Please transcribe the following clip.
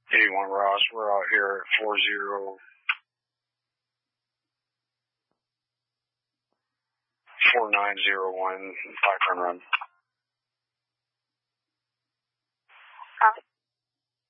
81 Ross, we're out here at 4901 Piper Run.